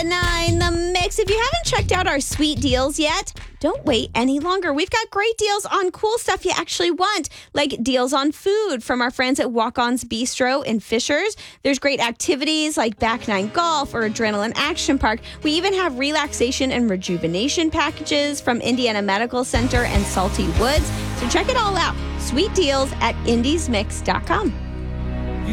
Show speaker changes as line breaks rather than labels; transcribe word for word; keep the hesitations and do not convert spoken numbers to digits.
at nine, The Mix. If you haven't checked out our sweet deals yet, don't wait any longer. We've got great deals on cool stuff you actually want, like deals on food from our friends at Walk-On's Bistro in Fishers. There's great activities like Back Nine Golf or Adrenaline Action Park. We even have relaxation and rejuvenation packages from Indiana Medical Center and Salty Woods. So check it all out. Sweet deals at indies mix dot com.